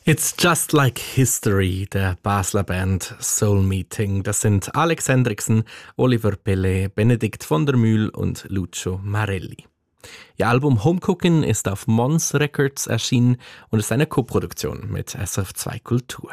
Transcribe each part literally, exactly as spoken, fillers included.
It's Just Like History der Basler Band Soul Meeting. Das sind Alex Hendriksen, Oliver Pelé, Benedikt von der Mühl und Lucio Marelli. Ihr Album Home Cookin' ist auf Mons Records erschienen und ist eine Koproduktion mit S R F zwei Kultur.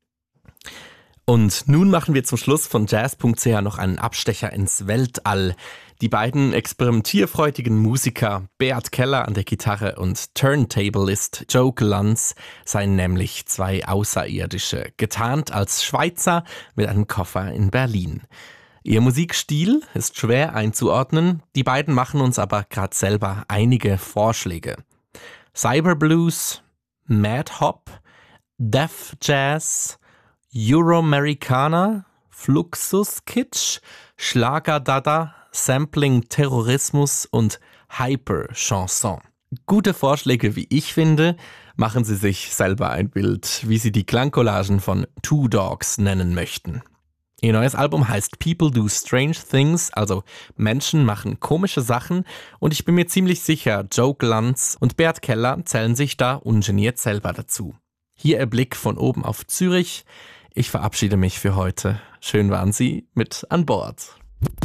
Und nun machen wir zum Schluss von jazz punkt c h noch einen Abstecher ins Weltall. Die beiden experimentierfreudigen Musiker Beat Keller an der Gitarre und Turntablist Joe Glanz seien nämlich zwei Außerirdische, getarnt als Schweizer mit einem Koffer in Berlin. Ihr Musikstil ist schwer einzuordnen, die beiden machen uns aber gerade selber einige Vorschläge. Cyberblues, Mad Hop, Def Jazz, Euroamericana, Fluxus Kitsch, Schlager-Dada, Sampling-Terrorismus und Hyper-Chanson. Gute Vorschläge, wie ich finde. Machen Sie sich selber ein Bild, wie Sie die Klangcollagen von Two Dogs nennen möchten. Ihr neues Album heißt People Do Strange Things, also Menschen machen komische Sachen, und ich bin mir ziemlich sicher, Joe Glanz und Beat Keller zählen sich da ungeniert selber dazu. Hier Ihr Blick von oben auf Zürich. Ich verabschiede mich für heute. Schön waren Sie mit an Bord.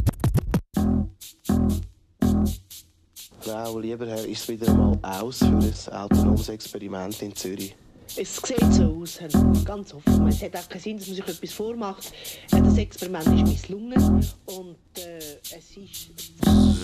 Frau, lieber Herr, ist es wieder einmal aus für ein autonomes Experiment in Zürich? Es sieht so aus, Herr. Ganz offen. Es hat auch keinen Sinn, dass man sich etwas vormacht. Das Experiment ist misslungen und äh, es ist...